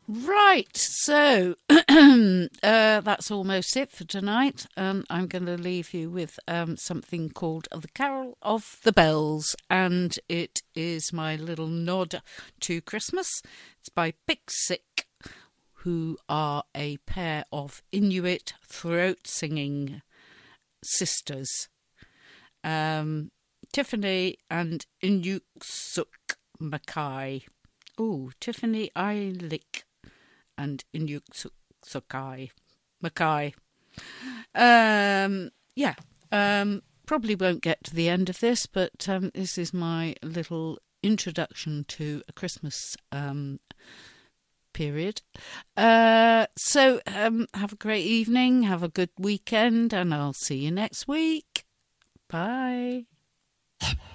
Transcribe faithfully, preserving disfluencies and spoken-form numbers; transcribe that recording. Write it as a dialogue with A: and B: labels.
A: Right, so uh, that's almost it for tonight. Um, I'm going to leave you with um, something called The Carol of the Bells, and it is my little nod to Christmas. It's by Pixic, who are a pair of Inuit throat singing sisters. Um, Tiffany and Inuksuk Mackay. Oh, Tiffany Eilick and Inuksuk Mackay. Um, yeah, um, probably won't get to the end of this, but um, this is my little introduction to a Christmas um, period. Uh, so um, have a great evening, have a good weekend, and I'll see you next week. Bye.